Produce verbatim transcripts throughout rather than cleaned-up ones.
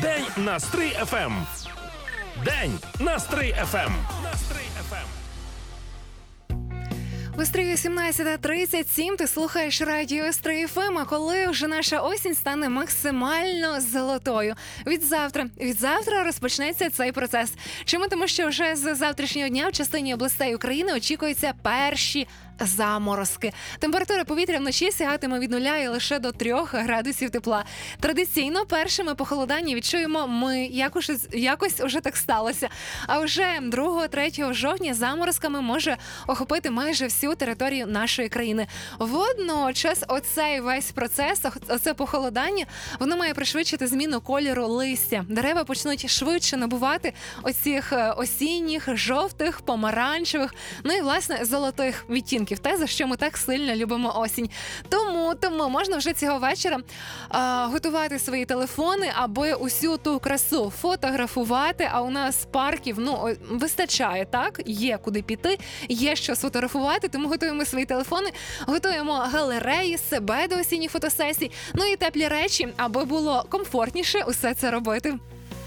День на Стрий еф ем. День на Стрий еф ем. На Стрий еф ем. В Стрию сімнадцята тридцять сім, ти слухаєш радіо Стрий еф ем, а коли вже наша осінь стане максимально золотою. Від завтра, від завтра розпочнеться цей процес. Чому? Тому що вже з завтрашнього дня в частині областей України очікуються перші заморозки. Температура повітря вночі сягатиме від нуля і лише до трьох градусів тепла. Традиційно першими похолодання відчуємо ми, якось, якось уже так сталося. А вже другого-третього жовтня заморозками може охопити майже всю територію нашої країни. Водночас оцей весь процес, оце похолодання, воно має пришвидшити зміну кольору листя. Дерева почнуть швидше набувати оцих осінніх, жовтих, помаранчевих, ну і, власне, золотих відтінків. Те, за що ми так сильно любимо осінь. Тому, тому можна вже цього вечора а, готувати свої телефони, аби усю ту красу фотографувати, а у нас парків, ну, вистачає, так? Є куди піти, є що сфотографувати, тому готуємо свої телефони, готуємо галереї, себе до осінніх фотосесій, ну і теплі речі, аби було комфортніше усе це робити.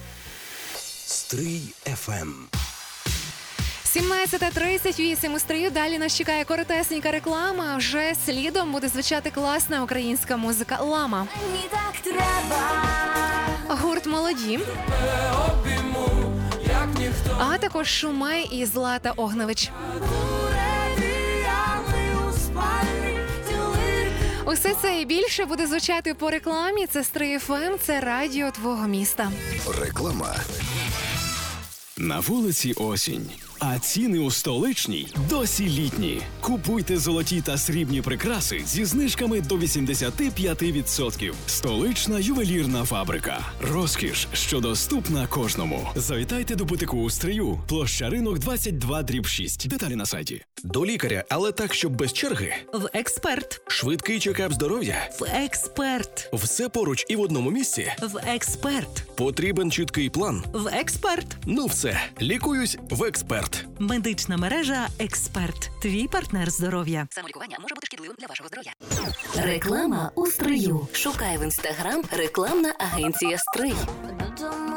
Стрий еф ем. сімнадцята тридцять вісім у Стрию. Далі нас чекає коротесенька реклама. Вже слідом буде звучати класна українська музика «Лама». Мені так треба. Гурт «Молоді». А також Шумей і Злата Огневич. Усе це і більше буде звучати по рекламі. Це Стрий еф ем, це радіо твого міста. Реклама. На вулиці осінь, а ціни у столичній досі літні. Купуйте золоті та срібні прикраси зі знижками до вісімдесят п'ять відсотків. Столична ювелірна фабрика. Розкіш, що доступна кожному. Завітайте до бутику у Стрию. Площа Ринок двадцять два дріб шість. Деталі на сайті. До лікаря, але так, щоб без черги. В «Експерт». Швидкий чекап здоров'я. В «Експерт». Все поруч і в одному місці. В «Експерт». Потрібен чіткий план. В «Експерт». Ну все, лікуюсь в «Експерт». Медична мережа «Експерт». Твій партнер здоров'я. Самолікування може бути шкідливим для вашого здоров'я. Реклама у Стрию. Шукай в інстаграм рекламна агенція Стрий.